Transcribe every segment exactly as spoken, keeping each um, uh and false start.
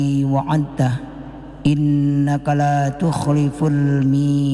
wa'adta innaka la tukhliful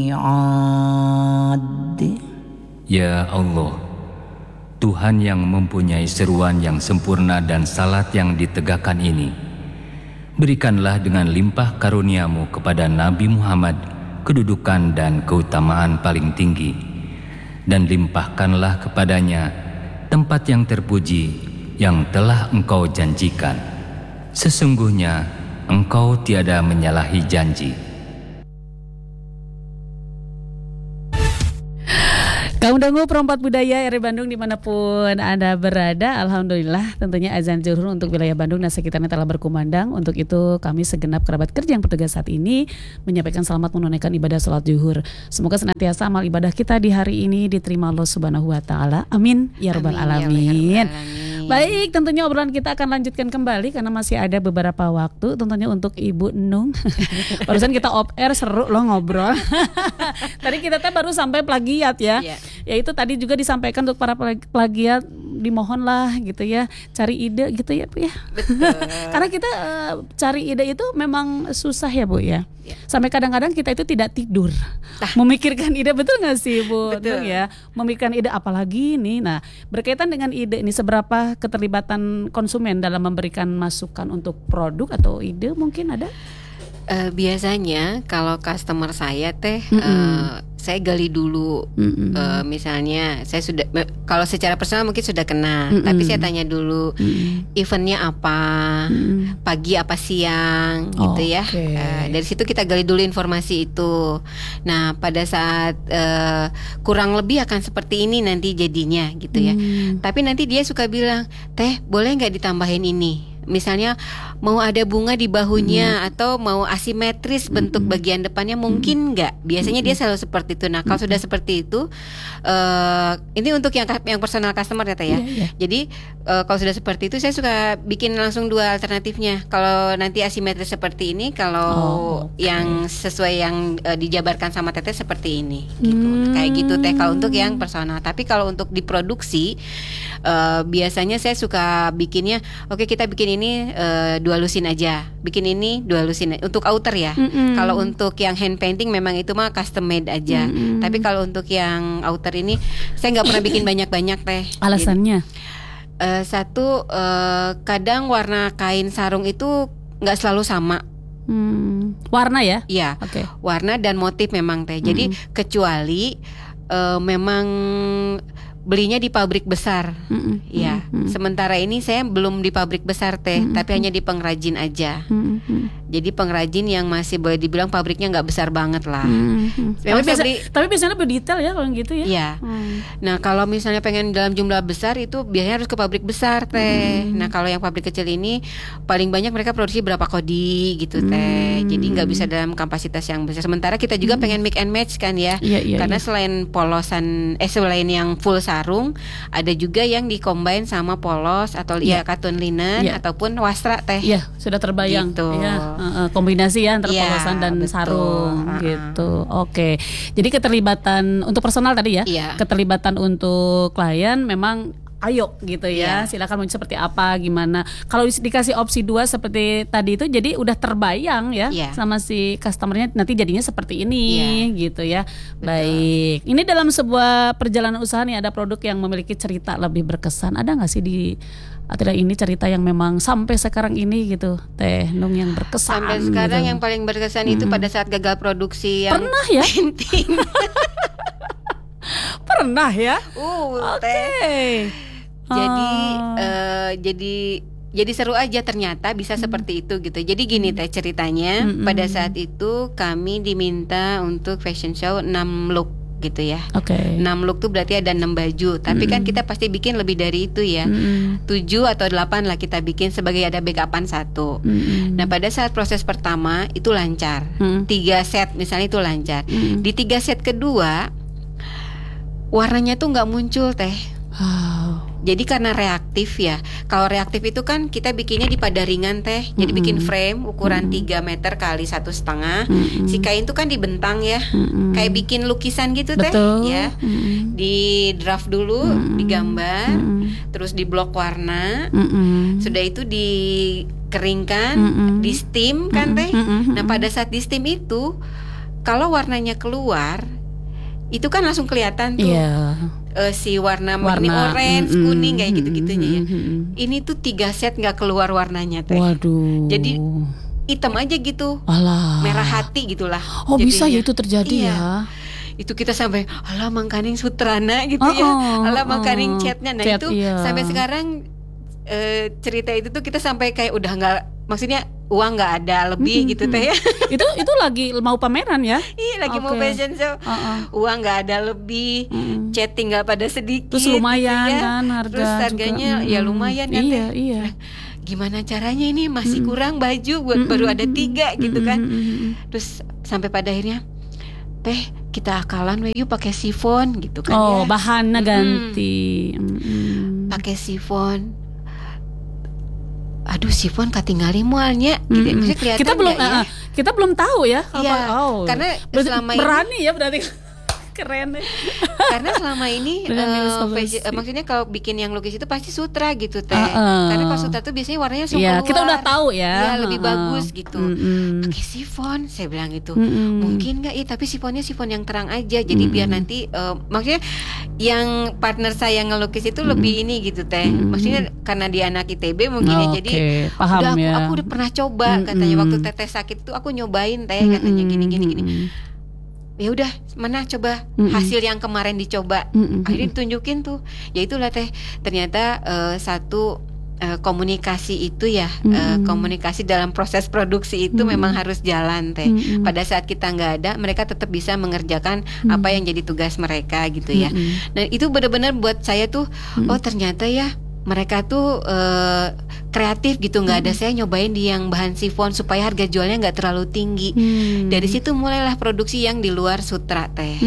mi'ad. Ya Allah, Tuhan yang mempunyai seruan yang sempurna dan salat yang ditegakkan ini, berikanlah dengan limpah karuniamu kepada Nabi Muhammad kedudukan dan keutamaan paling tinggi, dan limpahkanlah kepadanya tempat yang terpuji yang telah Engkau janjikan. Sesungguhnya Engkau tiada menyalahi janji. Kaum dangu perempat budaya R I Bandung dimanapun Anda berada, alhamdulillah tentunya azan zuhur untuk wilayah Bandung dan sekitarnya telah berkumandang. Untuk itu kami segenap kerabat kerja yang bertugas saat ini menyampaikan selamat menunaikan ibadah salat zuhur. Semoga senantiasa amal ibadah kita di hari ini diterima Allah Subhanahu wa taala. Amin ya rabbal alamin. Baik, tentunya obrolan kita akan lanjutkan kembali karena masih ada beberapa waktu tentunya untuk Ibu Nung. Barusan kita off air seru loh ngobrol. Tadi kita teh baru sampai plagiat ya. Yeah. Yaitu tadi juga disampaikan untuk para plagiat, dimohonlah gitu ya, cari ide gitu ya Bu ya. Betul. Karena kita uh, cari ide itu memang susah ya Bu ya. Yeah. Sampai kadang-kadang kita itu tidak tidur nah. memikirkan ide, betul nggak sih Bu? Betul ya, memikirkan ide apalagi nih. Nah, berkaitan dengan ide ini, seberapa keterlibatan konsumen dalam memberikan masukan untuk produk atau ide mungkin ada? Uh, biasanya kalau customer saya teh uh, saya gali dulu, uh, misalnya saya sudah kalau secara personal mungkin sudah kenal, Mm-mm. tapi saya tanya dulu Mm-mm. eventnya apa, Mm-mm. pagi apa siang, oh, gitu ya. Okay. Uh, dari situ kita gali dulu informasi itu. Nah pada saat uh, kurang lebih akan seperti ini nanti jadinya gitu ya. Mm. Tapi nanti dia suka bilang, teh boleh nggak ditambahin ini? Misalnya mau ada bunga di bahunya mm. atau mau asimetris bentuk mm. bagian depannya, mungkin nggak? Biasanya mm. dia selalu seperti itu. Nah kalau mm. sudah seperti itu, uh, ini untuk yang yang personal customer ya Teh ya. Yeah, yeah. Jadi uh, kalau sudah seperti itu, saya suka bikin langsung dua alternatifnya. Kalau nanti asimetris seperti ini, kalau oh, okay. yang sesuai yang uh, dijabarkan sama Teteh seperti ini, gitu. Mm. Kayak gitu Teh kalau untuk yang personal. Tapi kalau untuk diproduksi, uh, biasanya saya suka bikinnya, oke okay, kita bikin ini uh, dua lusin aja, bikin ini dua lusin untuk outer ya. Mm-hmm. Kalau untuk yang hand painting memang itu mah custom made aja. Mm-hmm. Tapi kalau untuk yang outer ini saya nggak pernah bikin banyak-banyak Teh. Alasannya? Jadi, uh, satu uh, kadang warna kain sarung itu nggak selalu sama. Hmm. Warna ya? Iya. Okay. Warna dan motif memang Teh. Jadi mm-hmm. kecuali uh, memang belinya di pabrik besar, mm-hmm. ya. Mm-hmm. Sementara ini saya belum di pabrik besar Teh, mm-hmm. tapi hanya di pengrajin aja. Mm-hmm. Jadi pengrajin yang masih boleh dibilang pabriknya nggak besar banget lah. Mm-hmm. Tapi, biasa, beli, tapi biasanya lebih detail ya kalau gitu ya. Iya. Mm. Nah kalau misalnya pengen dalam jumlah besar itu biasanya harus ke pabrik besar Teh. Mm-hmm. Nah kalau yang pabrik kecil ini paling banyak mereka produksi berapa kodi gitu Teh. Mm-hmm. Jadi nggak bisa dalam kapasitas yang besar. Sementara kita juga mm-hmm. pengen mix and match kan ya. Yeah, yeah, Karena yeah. selain polosan, eh selain yang full sarung, ada juga yang dikombin sama polos atau yeah. ya katun linen yeah. ataupun wastra Teh. Iya, yeah, sudah terbayang. Gitu. Ya, uh, uh, kombinasi ya antara yeah, polosan dan betul. sarung uh-huh. gitu. Oke. Jadi keterlibatan untuk personal tadi ya. Yeah. Keterlibatan untuk klien memang ayo gitu ya, yeah. silakan mau seperti apa, gimana. Kalau dikasih opsi dua seperti tadi itu, jadi udah terbayang ya yeah. sama si customernya nanti jadinya seperti ini yeah. gitu ya. Betul. Baik, ini dalam sebuah perjalanan usaha nih ada produk yang memiliki cerita lebih berkesan. Ada nggak sih di Atila ini cerita yang memang sampai sekarang ini gitu Teh Nung yang berkesan? Sampai sekarang gitu. Yang paling berkesan hmm. itu pada saat gagal produksi yang pernah ya? Pernah ya? Uh, Oke. Okay. Jadi oh. uh, jadi jadi seru aja ternyata bisa hmm. seperti itu gitu. Jadi gini Teh ceritanya, hmm. pada saat itu kami diminta untuk fashion show enam look gitu ya. Okay. enam look tuh berarti ada enam baju. Tapi hmm. kan kita pasti bikin lebih dari itu ya. Hmm. tujuh atau delapan lah kita bikin sebagai ada backupan satu. Hmm. Nah, pada saat proses pertama itu lancar. Hmm. tiga set misalnya itu lancar. Hmm. Di tiga set kedua warnanya tuh nggak muncul Teh. Wow. Jadi karena reaktif ya. Kalau reaktif itu kan kita bikinnya di padaringan Teh. Jadi mm-hmm. bikin frame ukuran mm-hmm. tiga meter kali satu setengah. Mm-hmm. Si kain itu kan dibentang ya. Mm-hmm. Kayak bikin lukisan gitu Teh. Betul. Ya. Mm-hmm. Di draft dulu, mm-hmm. digambar, mm-hmm. terus di blok warna. Mm-hmm. Sudah itu di dikeringkan, Mm-mm. di steam kan Mm-mm. teh. Mm-mm. Nah pada saat di steam itu, kalau warnanya keluar, itu kan langsung kelihatan tuh. Iya. Uh, si warna, Warna, ini orange, mm-mm, kuning kayak gitu-gitunya ya. mm-mm. Ini tuh tiga set nggak keluar warnanya teh. Waduh. Jadi hitam aja gitu, Alah. merah hati gitulah. Oh bisa ya jadinya. itu terjadi Iya. ya. Itu kita sampai alah mangkaning sutrana gitu Oh, ya, oh, alah oh. mangkaning chatnya. Nah Chat, itu iya. sampai sekarang eh, cerita itu tuh kita sampai kayak udah nggak, maksudnya uang nggak ada lebih Mm-mm, gitu teh ya. itu itu lagi mau pameran ya? Iya lagi mau Oke. fashion show, Uh-uh. uang nggak ada lebih, Mm-mm. chat tinggal pada sedikit. Terus lumayan gitu ya. kan harga Terus harganya juga. ya Mm-mm. lumayan kan Iya teh. iya. Nah, gimana caranya ini masih Mm-mm. kurang baju buat Mm-mm. baru ada tiga gitu kan. Mm-mm. Terus sampai pada akhirnya teh kita akalan we yuk pakai sifon gitu kan Oh ya. bahannya Mm-mm. ganti. Mm-mm. Pakai sifon. Aduh sifon katingali mualnya gitu. Mm-mm. Maksudnya kelihatan Kita belum nggak ya? uh, kita belum tahu ya. Iya, apa- oh. karena Berarti selama ini- berani ya berarti. Keren. Karena selama ini Dengan eh, ilustrasi. fashion- eh, maksudnya kalau bikin yang lukis itu pasti sutra gitu teh. Uh-uh. Karena kalau sutra tuh biasanya warnanya langsung Iya, keluar. kita udah tahu ya. Iya, lebih Uh-uh. bagus gitu. Mm-mm. Pakai sifon, saya bilang gitu. Mm-mm. Mungkin nggak? Iya, tapi sifonnya sifon yang terang aja. Jadi Mm-mm. biar nanti, eh, maksudnya yang partner saya ngelukis itu Mm-mm. lebih ini gitu teh. Mm-mm. Maksudnya karena dia anak I T B mungkin ya. Oke, Jadi paham udah aku, ya. aku udah pernah coba Mm-mm. katanya waktu teteh sakit tuh aku nyobain teh katanya gini gini gini. Ya udah mana coba Mm-mm. hasil yang kemarin dicoba. Mm-mm. Akhirnya ditunjukin tuh, ya itulah teh ternyata eh, satu eh, komunikasi itu ya, eh, Mm-mm. komunikasi dalam proses produksi itu Mm-mm. memang harus jalan teh. Mm-mm. Pada saat kita nggak ada, mereka tetap bisa mengerjakan Mm. apa yang jadi tugas mereka gitu ya. Mm-mm. Nah itu benar-benar buat saya tuh, Mm. oh ternyata ya mereka tuh eh, kreatif gitu, nggak ada saya nyobain di yang bahan sifon supaya harga jualnya nggak terlalu tinggi. Hmm. Dari situ mulailah produksi yang di luar sutra teh.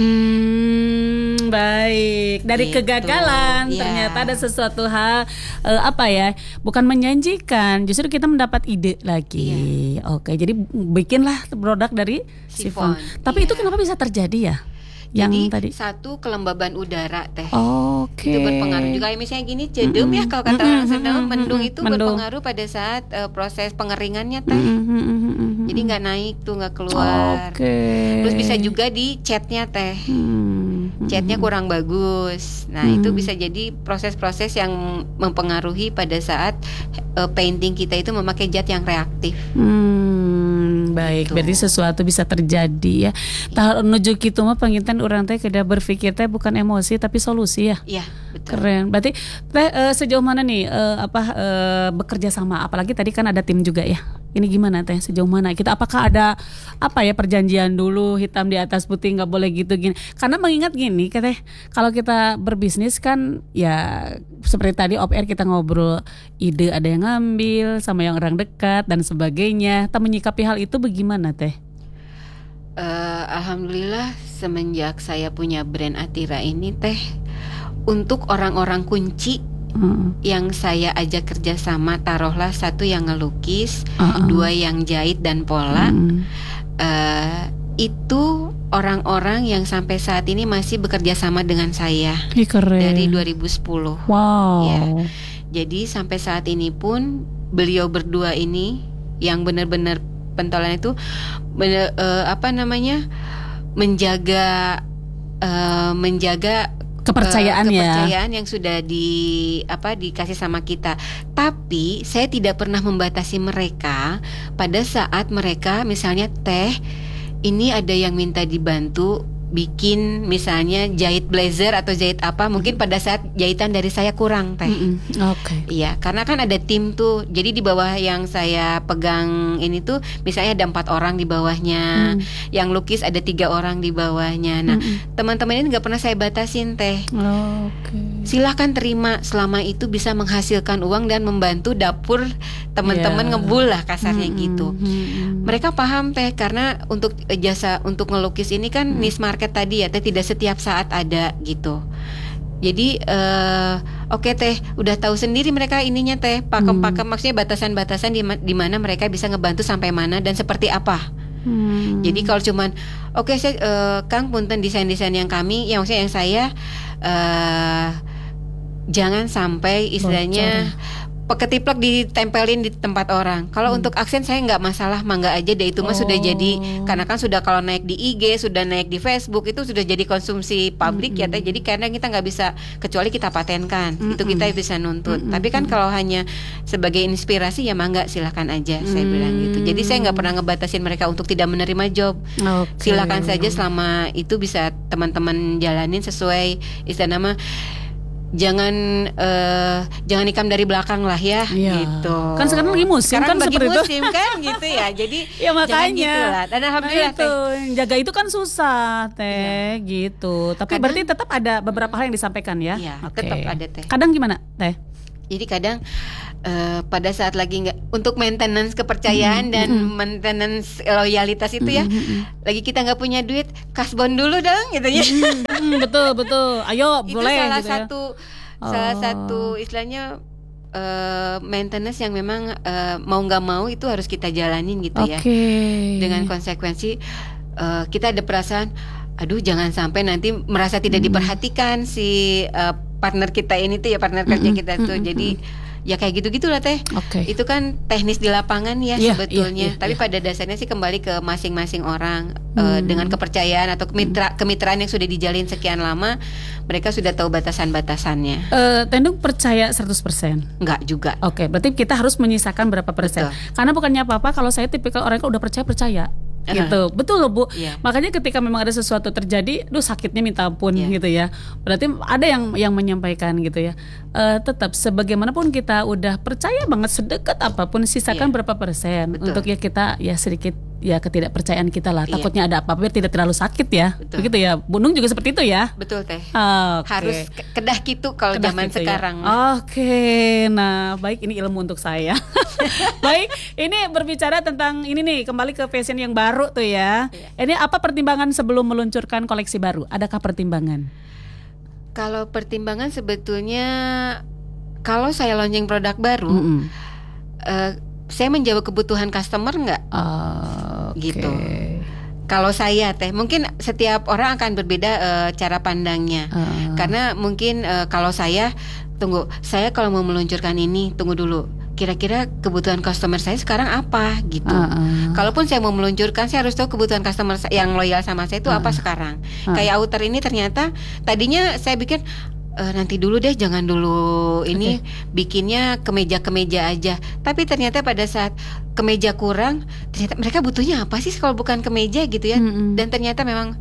Hmm, baik. Dari Gitu, kegagalan ya. ternyata ada sesuatu hal eh, apa ya? Bukan menjanjikan, justru kita mendapat ide lagi. Oke, jadi bikinlah produk dari sifon. Sifon, Tapi itu iya. kenapa bisa terjadi ya? Yang Jadi tadi. satu kelembaban udara teh. Oke. Itu berpengaruh juga misalnya gini cedem Mm-mm. ya kalau kata Mm-mm, orang Sunda mm-mm, mendung mm-mm. itu Mendung. berpengaruh pada saat eh, proses pengeringannya teh. Mm-mm, mm-mm, mm-mm. Jadi nggak naik tuh, nggak keluar. Oke. Terus bisa juga di catnya teh. Hmm, Catnya mm-mm. kurang bagus. Nah Hmm. itu bisa jadi proses-proses yang mempengaruhi pada saat eh, painting kita itu memakai zat yang reaktif. Hmm, baik. Gitu. Berarti sesuatu bisa terjadi ya. Tah nuju kitu mah panginten urang teh kedah berpikir teh bukan emosi tapi solusi ya. Iya betul. Keren. Berarti teh eh, sejauh mana nih eh, apa eh, bekerja sama, apalagi tadi kan ada tim juga ya. Ini gimana teh sejauh mana kita, apakah ada apa ya perjanjian dulu hitam di atas putih nggak boleh gitu gini, karena mengingat gini katanya kalau kita berbisnis kan ya seperti tadi off air kita ngobrol, ide ada yang ngambil sama yang orang dekat dan sebagainya. Kita menyikapi hal itu bagaimana teh? Eh, Alhamdulillah semenjak saya punya brand Atira ini teh, untuk orang-orang kunci Uh, yang saya ajak kerjasama, taruhlah satu yang ngelukis, uh-uh. dua yang jahit dan pola, Mm. eh, itu orang-orang yang sampai saat ini masih bekerja sama dengan saya Ih, keren. dari dua ribu sepuluh. Wow. Ya. Jadi sampai saat ini pun beliau berdua ini yang benar-benar pentolan itu bener, eh, apa namanya menjaga eh, menjaga Kepercayaan eh, ya. kepercayaan yang sudah di apa dikasih sama kita. Tapi saya tidak pernah membatasi mereka pada saat mereka misalnya teh ini ada yang minta dibantu bikin misalnya jahit blazer atau jahit apa, mungkin pada saat jahitan dari saya kurang teh. Mm-mm. Oke. Iya, karena kan ada tim tuh. Jadi di bawah yang saya pegang ini tuh, misalnya ada empat orang di bawahnya, Mm. yang lukis ada tiga orang di bawahnya. Nah, Mm-mm. teman-teman ini nggak pernah saya batasin teh. Oke. Silahkan terima selama itu bisa menghasilkan uang dan membantu dapur teman-teman Yeah. ngebul lah kasarnya Mm-mm. gitu. Mm-mm. Mereka paham teh karena untuk eh, jasa untuk ngelukis ini kan Hmm. niche market tadi ya teh, tidak setiap saat ada gitu. Jadi eh, oke teh udah tahu sendiri mereka ininya teh pakem-pakem, maksudnya batasan-batasan di, ma- di mana mereka bisa ngebantu sampai mana dan seperti apa. Hmm. Jadi kalau cuman oke saya eh, Kang punten desain-desain yang kami yang maksudnya yang saya eh, jangan sampai istilahnya ketiplek ditempelin di tempat orang. Kalau hmm. untuk aksen saya nggak masalah, mangga aja deh, itu mah oh. sudah jadi, karena kan sudah kalau naik di I G, sudah naik di Facebook, itu sudah jadi konsumsi publik hmm. ya teh. Jadi karena kita nggak bisa, kecuali kita patenkan, hmm. itu kita bisa nuntut. Hmm. Tapi kan kalau hanya sebagai inspirasi ya mangga, silahkan aja, hmm. saya bilang gitu. Jadi saya nggak pernah ngebatasin mereka untuk tidak menerima job. Okay. Silahkan saja selama itu bisa teman-teman jalanin sesuai istilah nama. Jangan uh, jangan nikam dari belakang lah ya, ya. Gitu. Kan sekarang lagi musim sekarang kan seperti itu. Musim kan gitu ya. Jadi ya makanya gitu lah. Dan alhamdulillah nah itu, jaga itu kan susah teh ya. Gitu. Tapi kadang, berarti tetap ada beberapa hal yang disampaikan ya. Iya, okay. tetap ada teh. Kadang gimana teh? Jadi kadang uh, pada saat lagi nggak, untuk maintenance kepercayaan mm-hmm. dan mm-hmm. maintenance loyalitas itu ya, mm-hmm. lagi kita nggak punya duit, kasbon dulu dong gitu ya. Mm-hmm. Betul betul. Ayo itu boleh. Itu salah gitu satu ya. salah oh. satu istilahnya uh, maintenance yang memang uh, mau nggak mau itu harus kita jalanin gitu okay. ya. Dengan konsekuensi uh, kita ada perasaan, aduh jangan sampai nanti merasa tidak mm-hmm. diperhatikan si uh, partner kita ini tuh ya, partner kerja mm-hmm. kita tuh. Mm-hmm. Jadi ya kayak gitu-gitulah teh. Okay. Itu kan teknis di lapangan ya yeah, sebetulnya. Yeah, yeah, Tapi yeah. pada dasarnya sih kembali ke masing-masing orang mm. uh, dengan kepercayaan atau kemitra, kemitraan yang sudah dijalin sekian lama, mereka sudah tahu batasan-batasannya. Uh, Tendung percaya seratus persen? Enggak juga. Oke, okay, berarti kita harus menyisakan berapa persen? Betul. Karena bukannya apa-apa kalau saya tipikal orang yang udah percaya-percaya. Gitu, uh-huh. betul loh Bu. Yeah. Makanya ketika memang ada sesuatu terjadi, duh sakitnya minta ampun yeah. gitu ya. Berarti ada yang yang menyampaikan gitu ya. Uh, tetap sebagaimanapun kita udah percaya banget sedekat apapun, sisakan yeah. berapa persen betul. Untuk ya kita ya sedikit ya ketidakpercayaan kita lah. Yeah. Takutnya ada apa-apa biar tidak terlalu sakit ya. Betul. Begitu ya. Bunung juga seperti itu ya. Betul teh. Okay. Harus kedah gitu kalau zaman gitu sekarang. Ya. Oke, okay. Nah baik, ini ilmu untuk saya. Baik, ini berbicara tentang ini nih, kembali ke fashion yang baru tuh ya. Yeah. Ini apa pertimbangan sebelum meluncurkan koleksi baru? Adakah pertimbangan? Kalau pertimbangan sebetulnya kalau saya launching produk baru, mm-hmm. uh, saya menjawab kebutuhan customer nggak? Uh, okay. Gitu. Kalau saya teh, mungkin setiap orang akan berbeda uh, cara pandangnya. Uh. Karena mungkin uh, kalau saya tunggu, saya kalau mau meluncurkan ini tunggu dulu. Kira-kira kebutuhan customer saya sekarang apa gitu. Uh-uh. Kalaupun saya mau meluncurkan, saya harus tahu kebutuhan customer yang loyal sama saya itu uh-uh. apa sekarang. Uh-uh. Kayak outer ini ternyata tadinya saya bikin e, nanti dulu deh, jangan dulu ini okay. bikinnya kemeja-kemeja aja. Tapi ternyata pada saat kemeja kurang, ternyata mereka butuhnya apa sih kalau bukan kemeja gitu ya. Mm-hmm. Dan ternyata memang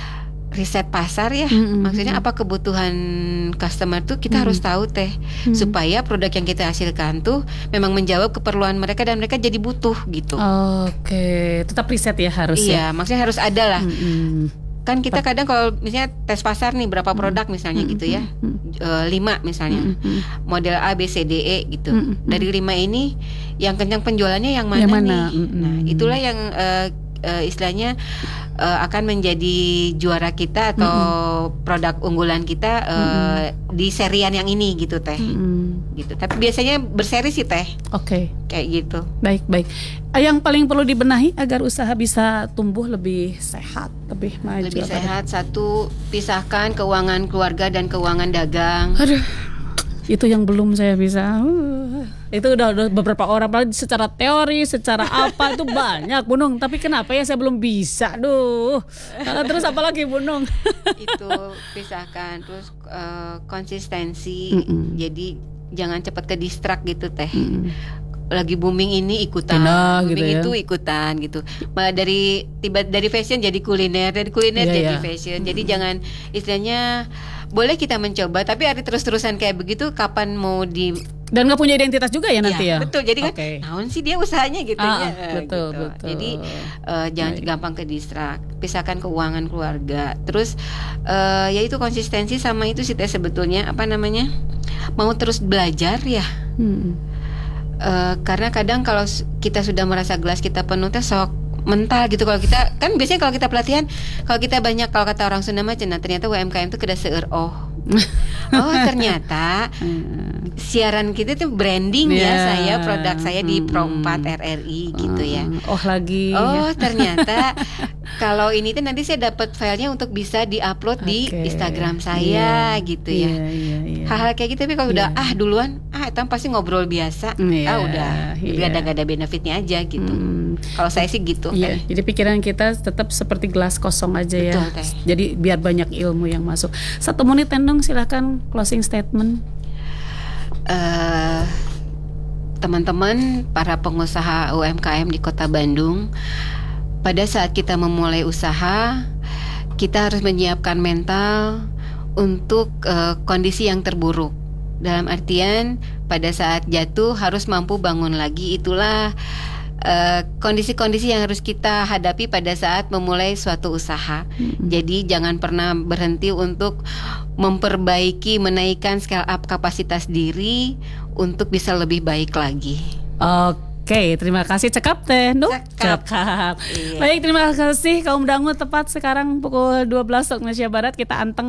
riset pasar ya, mm-hmm. maksudnya apa kebutuhan customer tuh kita mm-hmm. harus tahu teh, mm-hmm. supaya produk yang kita hasilkan tuh memang menjawab keperluan mereka dan mereka jadi butuh gitu. Oke, okay. Tetap riset ya harus. Iya, ya? Maksudnya harus ada lah. Mm-hmm. Kan kita kadang kalau misalnya tes pasar nih berapa produk misalnya mm-hmm. gitu ya, e, lima misalnya, mm-hmm. model A, B, C, D, E gitu. Mm-hmm. Dari lima ini yang kencang penjualannya yang mana, yang mana? nih? Mm-hmm. Nah itulah yang uh, uh, istilahnya Uh, akan menjadi juara kita atau mm-hmm. produk unggulan kita uh, mm-hmm. di serian yang ini gitu teh, mm-hmm. gitu. Tapi biasanya berseri sih teh. Oke. Okay. Kayak gitu. Baik baik. Yang paling perlu dibenahi agar usaha bisa tumbuh lebih sehat, lebih maju. Lebih sehat. Satu, pisahkan keuangan keluarga dan keuangan dagang. Aduh. Itu yang belum saya bisa. Uh, itu udah, udah beberapa orang, apalagi secara teori, secara apa itu banyak Bunung. Tapi kenapa ya saya belum bisa? Duh. Terus apa lagi Bunung? Itu pisahkan, terus uh, konsistensi. Mm-mm. Jadi jangan cepat ke distract gitu teh. Mm-mm. Lagi booming ini ikutan, Enak, booming gitu ya. itu ikutan gitu. Malah dari tiba dari fashion jadi kuliner, dari kuliner yeah, jadi yeah. fashion. Jadi mm-hmm. jangan istilahnya boleh kita mencoba, tapi hari terus-terusan kayak begitu kapan mau di dan nggak punya identitas juga ya nanti ya. ya? Betul. Jadi okay. kan, naon sih dia usahanya gitu ah, ya. Betul gitu. betul. Jadi uh, jangan Baik. gampang ke distract. Pisahkan keuangan keluarga. Terus uh, ya itu konsistensi sama itu sih teh sebetulnya apa namanya mau terus belajar ya. Hmm. Uh, karena kadang kalau kita sudah merasa gelas kita penuh teh sok mental gitu. Kalau kita kan biasanya kalau kita pelatihan, kalau kita banyak, kalau kata orang Sunda mah cenah ternyata U M K M itu keda seueur oh. Oh ternyata siaran kita tuh branding yeah. ya saya, produk saya di Pro empat R R I gitu ya. Oh lagi. Oh ternyata Kalau ini tuh nanti saya dapat filenya untuk bisa diupload di Oke. Instagram saya Iya, gitu ya. Iya, iya, iya. Hal-hal kayak gitu, tapi kalau udah Iya. ah duluan, ah itu pasti ngobrol biasa, Iya, ah udah, iya. gak ada gak ada benefitnya aja gitu. Hmm. Kalau saya sih gitu. Iya, Teh. jadi pikiran kita tetap seperti gelas kosong aja ya. Betul, Teh. Jadi biar banyak ilmu yang masuk. Satu menit Tendong, silahkan closing statement. Eh, teman-teman para pengusaha U M K M di Kota Bandung, pada saat kita memulai usaha, kita harus menyiapkan mental untuk eh, kondisi yang terburuk. Dalam artian pada saat jatuh harus mampu bangun lagi. Itulah eh, kondisi-kondisi yang harus kita hadapi pada saat memulai suatu usaha. Mm-mm. Jadi Jadi jangan pernah berhenti untuk memperbaiki, menaikkan scale up kapasitas diri untuk bisa lebih baik lagi. Oke, terima kasih cekap teh. Nuh, Cekap. cekap. Iya. Baik, terima kasih kaum dangu. Tepat sekarang pukul dua belas waktu Indonesia Barat kita anteng